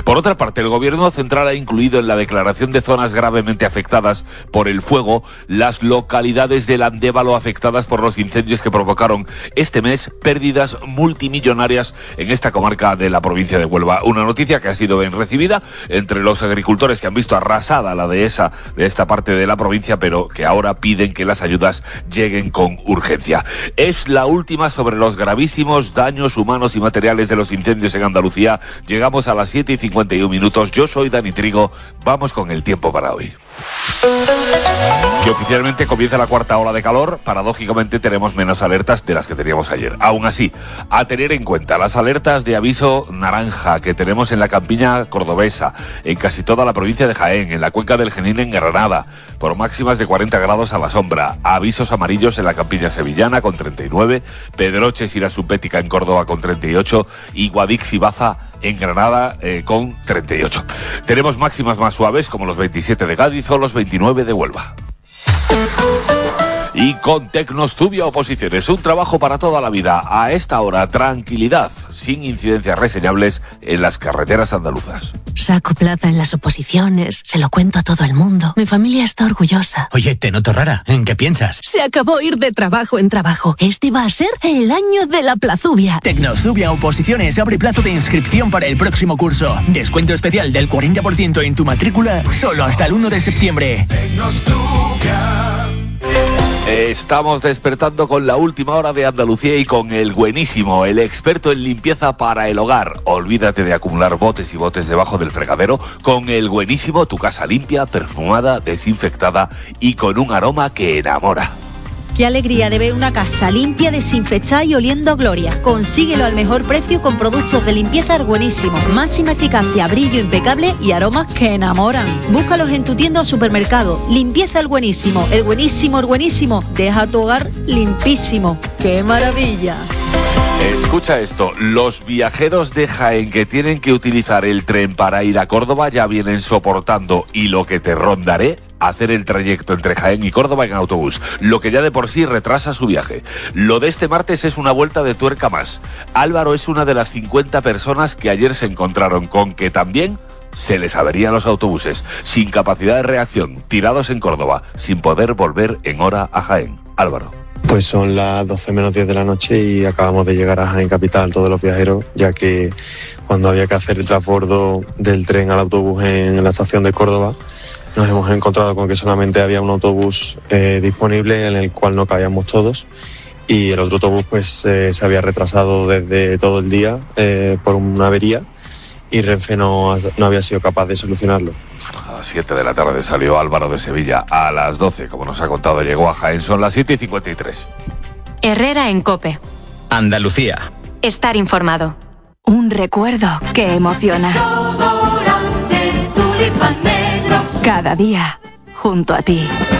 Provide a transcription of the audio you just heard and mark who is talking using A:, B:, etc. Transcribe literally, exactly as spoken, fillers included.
A: Por otra parte, el Gobierno central ha incluido en la declaración de zonas gravemente afectadas por el fuego las localidades del Andévalo afectadas por los incendios que provocaron este mes pérdidas multimillonarias en esta comarca de la provincia de Huelva. Una noticia que ha sido bien recibida entre los agricultores que han visto arrasada la dehesa de esta parte de la provincia, pero que ahora piden que las ayudas lleguen con urgencia. Es la última sobre los gravísimos daños humanos y materiales de los incendios en Andalucía. Llegamos a las siete y cincuenta y un minutos. Yo soy Dani Trigo. Vamos con el tiempo para hoy. Que oficialmente comienza la cuarta ola de calor. Paradójicamente tenemos menos alertas de las que teníamos ayer. Aún así, a tener en cuenta las alertas de aviso naranja que tenemos en la campiña cordobesa, en casi toda la provincia de Jaén, en la cuenca del Genil en Granada, por máximas de cuarenta grados a la sombra. Avisos amarillos en la campiña sevillana con treinta y nueve, Pedroches y la Subbética en Córdoba con treinta y ocho y Guadix y Baza en Granada eh, con treinta y ocho. Tenemos máximas más suaves como los veintisiete de Cádiz o los veintinueve de Huelva. Y con Tecnostubia Oposiciones, un trabajo para toda la vida. A esta hora, tranquilidad, sin incidencias reseñables en las carreteras andaluzas.
B: Saco plaza en las oposiciones, se lo cuento a todo el mundo. Mi familia está orgullosa.
C: Oye, te noto rara. ¿En qué piensas?
B: Se acabó ir de trabajo en trabajo. Este va a ser el año de la plazubia.
C: Tecnostubia Oposiciones abre plazo de inscripción para el próximo curso. Descuento especial del cuarenta por ciento en tu matrícula solo hasta el uno de septiembre.
A: Tecnostubia. Estamos despertando con la última hora de Andalucía y con el buenísimo, el experto en limpieza para el hogar. Olvídate de acumular botes y botes debajo del fregadero. Con el buenísimo, tu casa limpia, perfumada, desinfectada y con un aroma que enamora.
D: Qué alegría de ver una casa limpia, desinfectada y oliendo a gloria. Consíguelo al mejor precio con productos de limpieza buenísimo. Máxima eficacia, brillo impecable y aromas que enamoran. Búscalos en tu tienda o supermercado. Limpieza el buenísimo. El buenísimo, el buenísimo. Deja tu hogar limpísimo. ¡Qué maravilla!
A: Escucha esto, los viajeros de Jaén que tienen que utilizar el tren para ir a Córdoba ya vienen soportando, y lo que te rondaré, hacer el trayecto entre Jaén y Córdoba en autobús, lo que ya de por sí retrasa su viaje. Lo de este martes es una vuelta de tuerca más. Álvaro es una de las cincuenta personas que ayer se encontraron con que también se les averían los autobuses, sin capacidad de reacción, tirados en Córdoba, sin poder volver en hora a Jaén. Álvaro.
E: Pues son las doce menos diez de la noche y acabamos de llegar a Jaén Capital todos los viajeros, ya que cuando había que hacer el transbordo del tren al autobús en la estación de Córdoba, nos hemos encontrado con que solamente había un autobús eh, disponible en el cual no cabíamos todos, y el otro autobús pues eh, se había retrasado desde todo el día eh, por una avería, y Renfe no, no había sido capaz de solucionarlo.
A: A las siete de la tarde salió Álvaro de Sevilla. A las doce, como nos ha contado, llegó a Jaén. Son las siete y cincuenta y tres.
F: Herrera en COPE.
C: Andalucía.
F: Estar informado.
G: Un recuerdo que emociona. Cada día junto a ti.